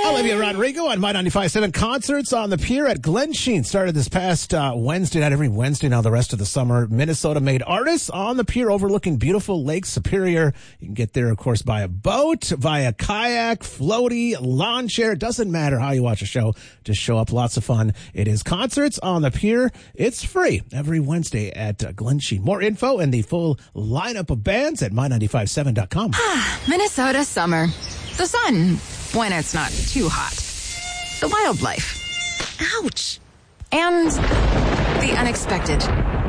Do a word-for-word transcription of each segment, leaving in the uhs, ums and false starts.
Olivia Rodrigo on My ninety-five point seven. Concerts on the Pier at Glen Sheen started this past uh, Wednesday night. Every Wednesday now the rest of the summer. Minnesota-made artists on the pier overlooking beautiful Lake Superior. You can get there, of course, by a boat, via kayak, floaty, lawn chair. It doesn't matter how you watch a show. Just show up. Lots of fun. It is Concerts on the Pier. It's free every Wednesday at uh, Glen Sheen. More info and the full lineup of bands at my ninety-five point seven dot com. Ah, Minnesota summer. The sun, when it's not too hot. The wildlife. Ouch. And the unexpected.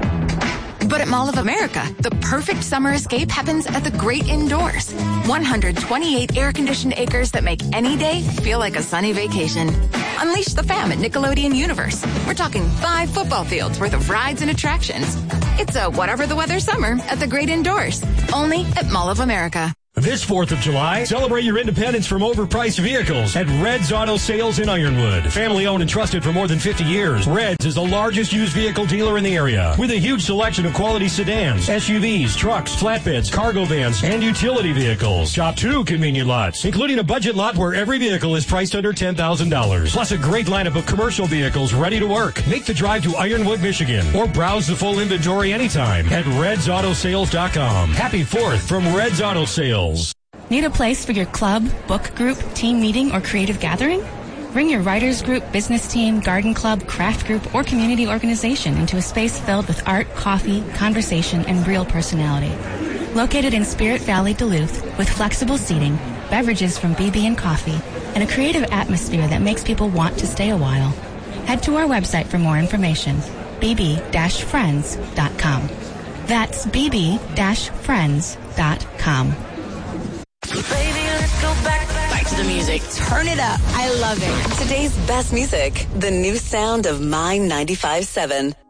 But at Mall of America, the perfect summer escape happens at the great indoors. one hundred twenty-eight air-conditioned acres that make any day feel like a sunny vacation. Unleash the fam at Nickelodeon Universe. We're talking five football fields worth of rides and attractions. It's a whatever the weather summer at the great indoors. Only at Mall of America. This fourth of July, celebrate your independence from overpriced vehicles at Red's Auto Sales in Ironwood. Family owned and trusted for more than fifty years, Red's is the largest used vehicle dealer in the area with a huge selection of quality sedans, S U Vs, trucks, flatbeds, cargo vans, and utility vehicles. Shop two convenient lots, including a budget lot where every vehicle is priced under ten thousand dollars. Plus a great lineup of commercial vehicles ready to work. Make the drive to Ironwood, Michigan, or browse the full inventory anytime at reds auto sales dot com. Happy fourth from Red's Auto Sales. Need a place for your club, book group, team meeting, or creative gathering? Bring your writers group, business team, garden club, craft group, or community organization into a space filled with art, coffee, conversation, and real personality. Located in Spirit Valley, Duluth, with flexible seating, beverages from B B and Coffee, and a creative atmosphere that makes people want to stay a while. Head to our website for more information, b b dash friends dot com. That's b b dash friends dot com. Baby, let's go back, back to the music. Turn it up. I love it. Today's best music, the new sound of My ninety-five point seven.